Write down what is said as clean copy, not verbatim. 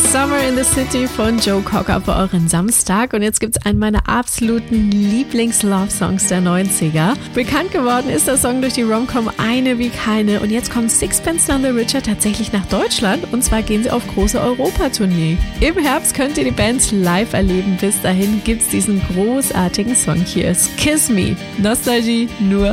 Summer in the City von Joe Cocker für euren Samstag. Und jetzt gibt's einen meiner absoluten Lieblings-Love-Songs der 90er. Bekannt geworden ist der Song durch die Rom-Com Eine wie keine. Und jetzt kommt Sixpence None the Richer tatsächlich nach Deutschland. Und zwar gehen sie auf große Europatournee. Im Herbst könnt ihr die Bands live erleben. Bis dahin gibt's diesen großartigen Song hier. Kiss Me. Nostalgie nur